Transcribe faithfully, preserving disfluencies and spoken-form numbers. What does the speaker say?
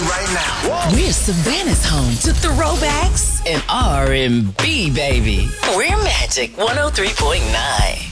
right now. We're Savannah's home to throwbacks and R and B, baby. We're Magic one oh three point nine.